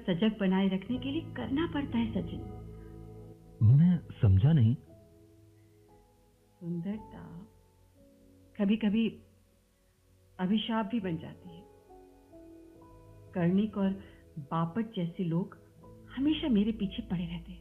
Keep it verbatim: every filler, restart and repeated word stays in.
सजग बनाए रखने के लिए करना पड़ता है सचिन। मैं समझा नहीं। सुंदरता कभी कभी अभिशाप भी बन जाती है। कर्णिक और बापट जैसे लोग हमेशा मेरे पीछे पड़े रहते हैं।